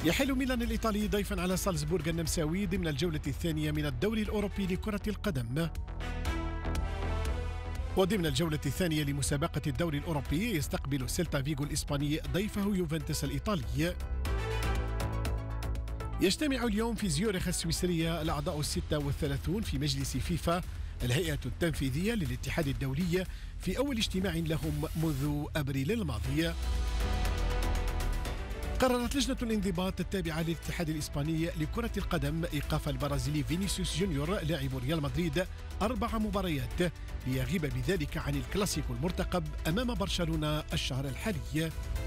يحل ميلان الإيطالي ضيفا على سالزبورغ النمساوي ضمن الجولة الثانية من الدوري الأوروبي لكرة القدم. وضمن الجولة الثانية لمسابقة الدوري الأوروبي يستقبل سيلتا فيغو الإسباني ضيفه يوفنتوس الإيطالي. يجتمع اليوم في زيورخ السويسرية الأعضاء 36 في مجلس فيفا الهيئة التنفيذية للاتحاد الدولي في أول اجتماع لهم منذ أبريل الماضي. قررت لجنة الانضباط التابعة للاتحاد الإسباني لكرة القدم إيقاف البرازيلي فينيسيوس جونيور لاعب ريال مدريد 4 مباريات ليغيب بذلك عن الكلاسيكو المرتقب أمام برشلونة الشهر الحالي.